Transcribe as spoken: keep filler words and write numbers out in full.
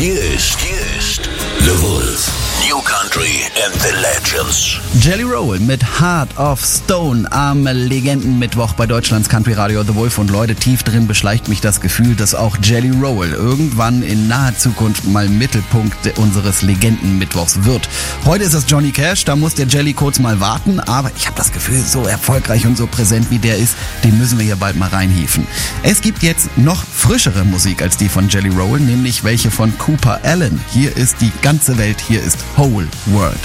Hier ist, hier ist The Wolf. New Country and the Legends. Jelly Roll mit Heart of Stone am Legendenmittwoch bei Deutschlands Country Radio The Wolf. Und Leute, tief drin beschleicht mich das Gefühl, dass auch Jelly Roll irgendwann in naher Zukunft mal Mittelpunkt unseres Legendenmittwochs wird. Heute ist es Johnny Cash, da muss der Jelly kurz mal warten, aber ich habe das Gefühl, so erfolgreich und so präsent wie der ist, den müssen wir hier bald mal reinhieven. Es gibt jetzt noch frischere Musik als die von Jelly Roll, nämlich welche von Cooper Allen. Hier ist die ganze Welt, hier ist Whole World.